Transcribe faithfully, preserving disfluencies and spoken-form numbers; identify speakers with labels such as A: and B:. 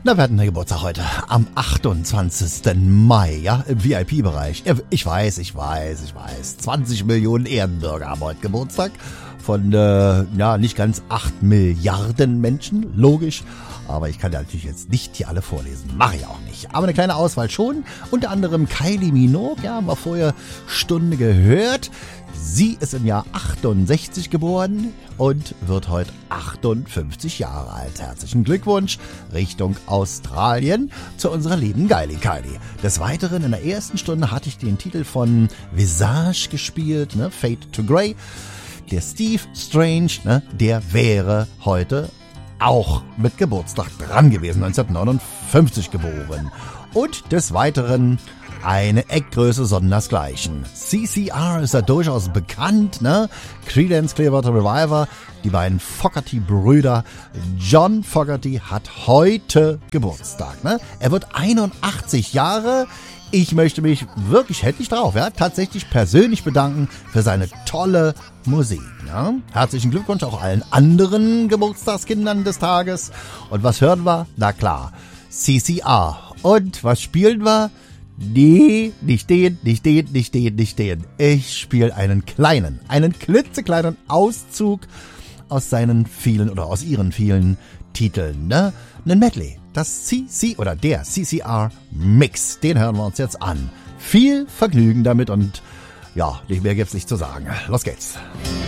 A: Na, wir hatten einen Geburtstag heute, am achtundzwanzigsten Mai, ja, im V I P-Bereich. Ich weiß, ich weiß, ich weiß, zwanzig Millionen Ehrenbürger haben heute Geburtstag. Von, äh, ja, nicht ganz acht Milliarden Menschen, logisch. Aber ich kann ja natürlich jetzt nicht hier alle vorlesen, mache ich auch nicht. Aber eine kleine Auswahl schon, unter anderem Kylie Minogue, ja, haben wir vorher Stunde gehört. Sie ist im Jahr achtundsechzig geboren und wird heute achtundfünfzig Jahre alt. Herzlichen Glückwunsch Richtung Australien zu unserer lieben Kylie Kylie. Des Weiteren in der ersten Stunde hatte ich den Titel von Visage gespielt, ne, Fade to Grey. Der Steve Strange, ne, der wäre heute auch mit Geburtstag dran gewesen, neunzehnhundertneunundfünfzig geboren. Und des Weiteren eine Eckgröße sondersgleichen. C C R ist ja durchaus bekannt, ne? Creedence Clearwater Revival, die beiden Fogerty-Brüder. John Fogerty hat heute Geburtstag, ne? Er wird einundachtzig Jahre. Ich möchte mich wirklich, hätte ich drauf, ja, tatsächlich persönlich bedanken für seine tolle Musik. Ja. Herzlichen Glückwunsch auch allen anderen Geburtstagskindern des Tages. Und was hören wir? Na klar, C C R. Und was spielen wir? Nee, nicht den, nicht den, nicht den, nicht den. Ich spiele einen kleinen, einen klitzekleinen Auszug aus seinen vielen oder aus ihren vielen Titeln, ne? Ein Medley. Das C C oder der C C R Mix, den hören wir uns jetzt an. Viel Vergnügen damit und ja, nicht mehr gibt's nicht zu sagen. Los geht's.